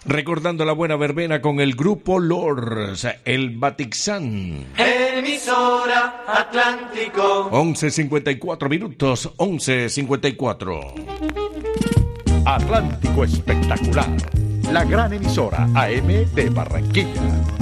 Recordando la buena verbena con el grupo Lors, el Batixán. Emisora Atlántico. 11:54 minutos, 11:54. Atlántico Espectacular, la gran emisora AM de Barranquilla.